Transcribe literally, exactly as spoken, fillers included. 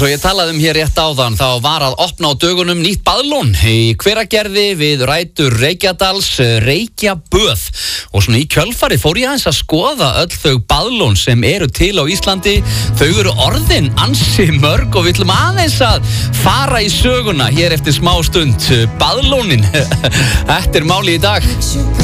Eins og ég talaði um hér rétt áðan þá var að opna á dögunum nýtt baðlón í Hveragerði við rætur Reykjadals Reykjaböð og svona í kjölfari fór ég aðeins að skoða öll þau baðlón sem eru til á Íslandi. Þau eru orðin ansi mörg og við ætlum aðeins að fara í söguna hér eftir smá stund. Baðlónin, þetta er máli í dag.